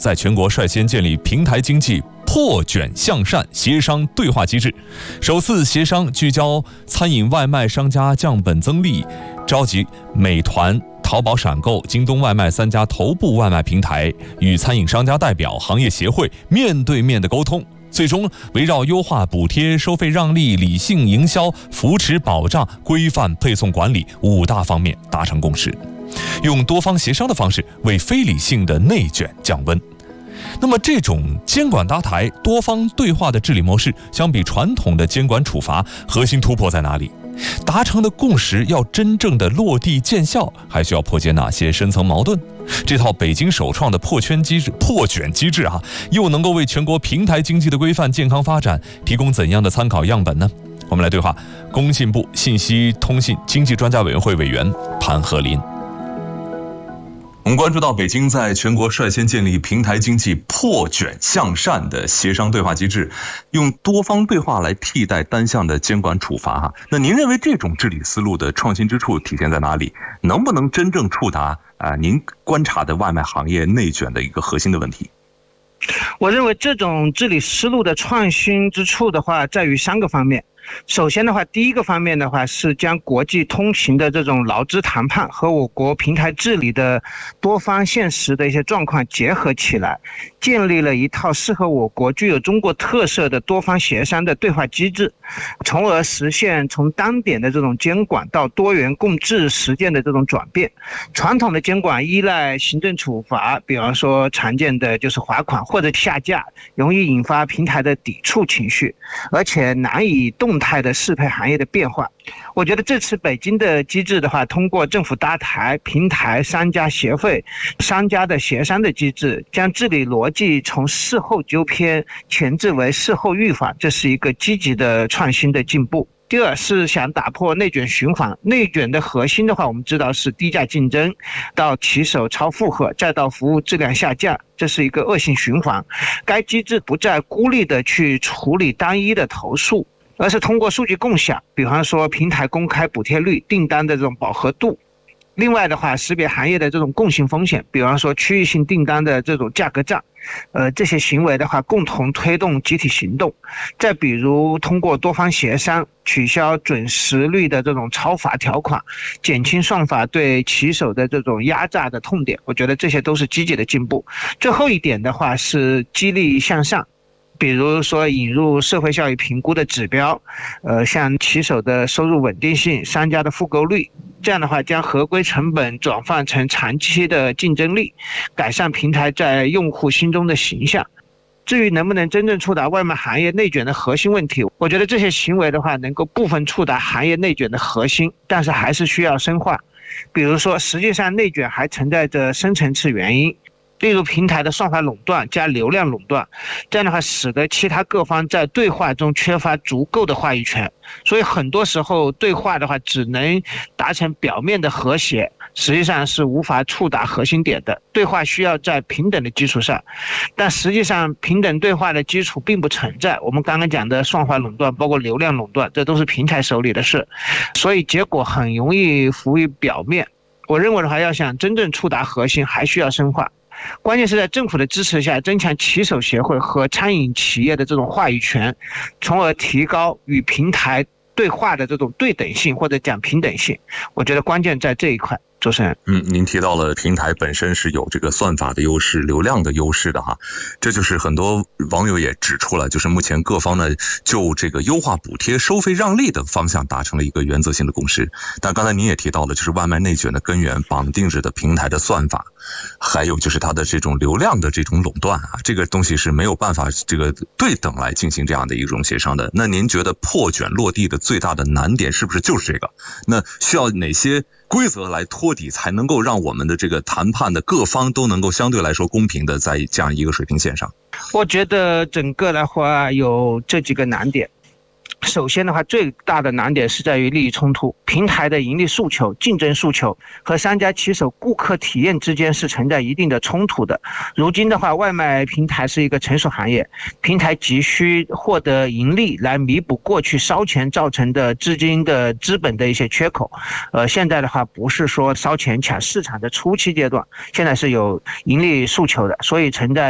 在全国率先建立平台经济破卷向善协商对话机制，首次协商聚焦餐饮外卖商家降本增利，召集美团、淘宝闪购、京东外卖3家头部外卖平台与餐饮商家代表、行业协会面对面的沟通，最终围绕优化补贴、收费让利、理性营销、扶持保障、规范配送管理5大方面达成共识，用多方协商的方式为非理性的内卷降温。那么这种监管搭台、多方对话的治理模式，相比传统的监管处罚，核心突破在哪里？达成的共识要真正的落地见效，还需要破解哪些深层矛盾？这套北京首创的破卷机制又能够为全国平台经济的规范健康发展提供怎样的参考样本呢？我们来对话工信部信息通信经济专家委员会委员潘鹤林。我们关注到北京在全国率先建立平台经济破卷向善的协商对话机制，用多方对话来替代单向的监管处罚。那您认为这种治理思路的创新之处体现在哪里？能不能真正触达您观察的外卖行业内卷的一个核心的问题？ 我认为这种治理思路的创新之处的话，在于3个方面。首先的话，第一个方面的话是将国际通行的这种劳资谈判和我国平台治理的多方现实的一些状况结合起来，建立了一套适合我国具有中国特色的多方协商的对话机制，从而实现从单点的这种监管到多元共治实践的这种转变。传统的监管依赖行政处罚，比方说常见的就是罚款或者下架，容易引发平台的抵触情绪，而且难以动态的适配行业的变化。我觉得这次北京的机制的话，通过政府搭台、平台、商家协会、商家的协商的机制，将治理逻辑从事后纠偏前置为事后预防，这是一个积极的创新的进步。第二是想打破内卷循环，内卷的核心的话，我们知道是低价竞争，到骑手超负荷，再到服务质量下降，这是一个恶性循环。该机制不再孤立的去处理单一的投诉，而是通过数据共享，比方说平台公开补贴率、订单的这种饱和度。另外的话，识别行业的这种共性风险，比方说区域性订单的这种价格战，这些行为的话，共同推动集体行动。再比如通过多方协商，取消准时率的这种超罚条款，减轻算法对骑手的这种压榨的痛点，我觉得这些都是积极的进步。最后一点的话是激励向上，比如说引入社会效益评估的指标，像骑手的收入稳定性、商家的复购率，这样的话将合规成本转换成长期的竞争力，改善平台在用户心中的形象。至于能不能真正触达外卖行业内卷的核心问题，我觉得这些行为的话能够部分触达行业内卷的核心，但是还是需要深化。比如说实际上内卷还存在着深层次原因，例如平台的算法垄断加流量垄断，这样的话使得其他各方在对话中缺乏足够的话语权，所以很多时候对话的话只能达成表面的和谐，实际上是无法触达核心点的。对话需要在平等的基础上，但实际上平等对话的基础并不存在。我们刚刚讲的算法垄断包括流量垄断，这都是平台手里的事，所以结果很容易浮于表面。我认为的话，要想真正触达核心，还需要深化。关键是在政府的支持下，增强骑手协会和餐饮企业的这种话语权，从而提高与平台对话的这种对等性或者讲平等性。我觉得关键在这一块。主持人， 您提到了平台本身是有这个算法的优势、流量的优势的哈，这就是很多网友也指出了，就是目前各方呢就这个优化补贴、收费让利的方向达成了一个原则性的共识。但刚才您也提到了，就是外卖内卷的根源绑定着的平台的算法，还有就是它的这种流量的这种垄断这个东西是没有办法这个对等来进行这样的一种协商的。那您觉得破卷落地的最大的难点是不是就是这个？那需要哪些规则来托底，才能够让我们的这个谈判的各方都能够相对来说公平的在这样一个水平线上？ 我觉得整个的话有这几个难点。首先的话，最大的难点是在于利益冲突，平台的盈利诉求、竞争诉求和商家骑手顾客体验之间是存在一定的冲突的。如今的话，外卖平台是一个成熟行业，平台急需获得盈利来弥补过去烧钱造成的资金的资本的一些缺口。现在的话不是说烧钱抢市场的初期阶段，现在是有盈利诉求的，所以存在